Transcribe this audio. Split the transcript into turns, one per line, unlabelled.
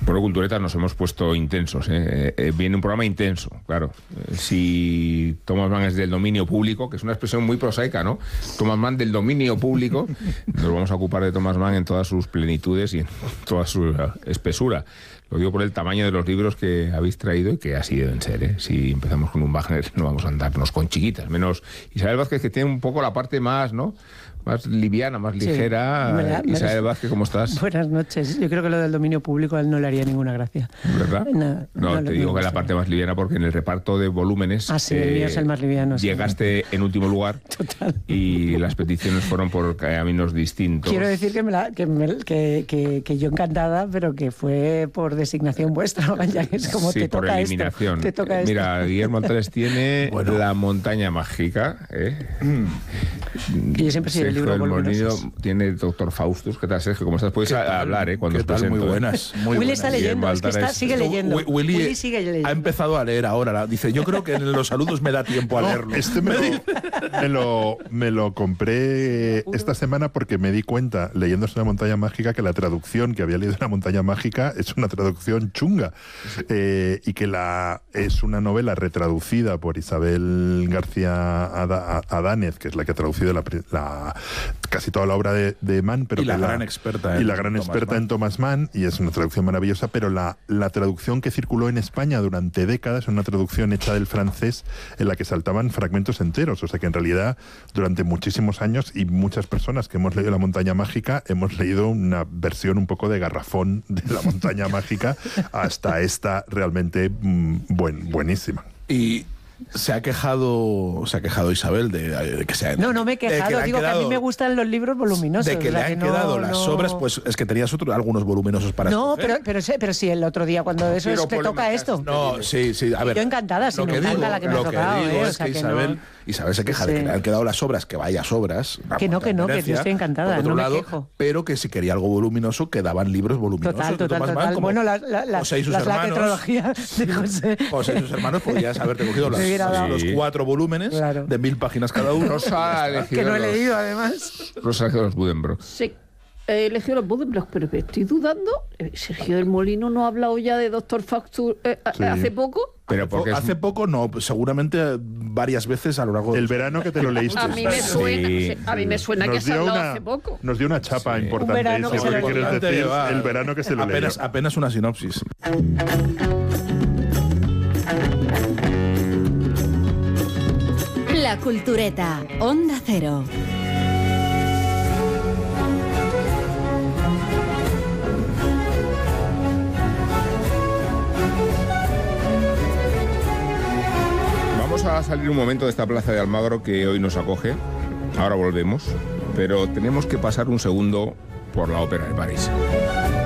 Por Cultureta nos hemos puesto intensos, ¿eh? Viene un programa intenso, claro. Si Thomas Mann es del dominio público, que es una expresión muy prosaica, ¿no? Thomas Mann del dominio público, nos vamos a ocupar de Thomas Mann en todas sus plenitudes y en toda su espesura. Lo digo por el tamaño de los libros que habéis traído y que así deben ser, ¿eh? Si empezamos con un Wagner no vamos a andarnos con chiquitas, menos Isabel Vázquez, que tiene un poco la parte más, ¿no?, más liviana, más ligera. Sí, Isabel Vázquez, ¿cómo estás?
Buenas noches. Yo creo que lo del dominio público a él no le haría ninguna gracia.
¿Verdad? No, te digo que es la parte más liviana porque en el reparto de volúmenes...
Ah, sí, el mío es el más liviano.
Llegaste en último lugar.
Total.
Y las peticiones fueron por caminos distintos.
Quiero decir que yo encantada, pero que fue por designación vuestra, vaya, es como
sí,
te
por
toca
eliminación.
esto. Te toca
Mira,
esto.
Guillermo Altares tiene La montaña mágica,
Que yo siempre he sido el libro
del
voluminosos.
Molino tiene Doctor Faustus. ¿Qué tal, Sergio? ¿Cómo estás? Puedes hablar, cuando
¿Qué
os
tal?
presento.
Muy buenas. Muy
Willy
buenas.
está leyendo, es que sigue leyendo.
Willy
sigue leyendo.
ha empezado a leer ahora. Dice, yo creo que en los saludos me da tiempo a leerlo.
Este me lo compré esta semana porque me di cuenta, leyendo La montaña mágica, que la traducción que había leído en La montaña mágica es una traducción chunga. Y que es una novela retraducida por Isabel García Adánez, que es la que ha traducido casi toda la obra de Mann, pero
y la gran experta
en Thomas Mann, y es una traducción maravillosa, pero la traducción que circuló en España durante décadas es una traducción hecha del francés en la que saltaban fragmentos enteros, o sea que en realidad durante muchísimos años y muchas personas que hemos leído La montaña mágica hemos leído una versión un poco de garrafón de La montaña mágica hasta esta realmente buenísima.
Y se ha quejado Isabel de que se ha...
No me he quejado, digo que a mí me gustan los libros voluminosos.
De que le han quedado las obras, pues es que tenías algunos voluminosos para escoger.
pero sí, el otro día cuando eso te toca esto.
No, sí, a ver.
Yo encantada, sí, me encanta la que me ha tocado.
Lo que digo es que Isabel se queja de que le han quedado las obras, que vaya sobras.
Que no, que yo estoy encantada, no me quejo.
Pero que si quería algo voluminoso, quedaban libros voluminosos.
Total. Bueno, la tetralogía de José.
José y sus hermanos podías haberte cogido los 4 volúmenes de 1000 páginas cada uno.
Rosa ha elegido
que no he leído, además.
Rosa ha elegido los Buddenbrook.
Sí. He elegido los Buddenbrook, pero me estoy dudando. Sergio del Molino no ha hablado ya de Doctor Faustus hace poco.
Pero porque
hace poco no, seguramente varias veces a lo largo
del verano que te lo leíste.
A mí me suena que se ha hablado hace poco.
Nos dio una chapa importante.
Un verano que se lo
quieres decir, el verano que se lo leyó.
Apenas una sinopsis.
La Cultureta, Onda Cero.
Vamos a salir un momento de esta plaza de Almagro que hoy nos acoge. Ahora volvemos, pero tenemos que pasar un segundo por la Ópera de París.